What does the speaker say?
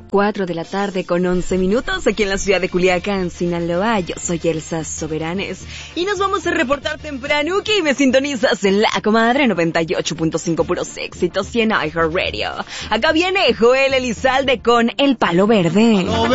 4 de la tarde con 11 minutos aquí en la ciudad de Culiacán, Sinaloa. Yo soy Elsa Soberanes y nos vamos a reportar tempranuki y me sintonizas en La Comadre 98.5 puros éxitos y en iHeartRadio. Acá viene Joel Elizalde con El Palo Verde. Palo